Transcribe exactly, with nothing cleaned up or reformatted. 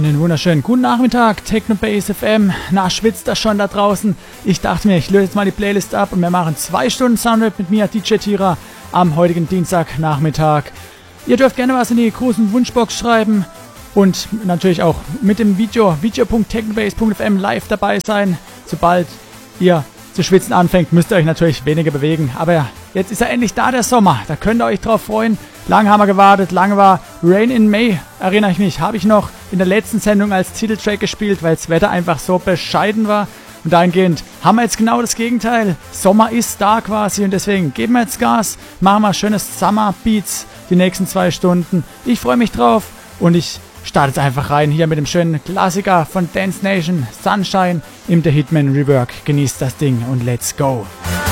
Einen wunderschönen guten Nachmittag, Technobase F M. Na, schwitzt das schon da draußen? Ich dachte mir, ich löse jetzt mal die Playlist ab und wir machen zwei Stunden Soundrap mit mir, D J Tira, am heutigen Dienstagnachmittag. Ihr dürft gerne was in die großen Wunschbox schreiben und natürlich auch mit dem Video, video punkt technobase punkt f m live dabei sein. Sobald ihr zu schwitzen anfängt, müsst ihr euch natürlich weniger bewegen. Aber jetzt ist ja endlich da, der Sommer. Da könnt ihr euch drauf freuen. Lange haben wir gewartet. Lange war Rain in May, erinnere ich mich. Habe ich noch in der letzten Sendung als Titeltrack gespielt, weil das Wetter einfach so bescheiden war. Und dahingehend haben wir jetzt genau das Gegenteil. Sommer ist da quasi und deswegen geben wir jetzt Gas. Machen wir schönes Summer Beats die nächsten zwei Stunden. Ich freue mich drauf und ich starte jetzt einfach rein hier mit dem schönen Klassiker von Dance Nation, Sunshine im The Hitman Rework. Genießt das Ding und let's go.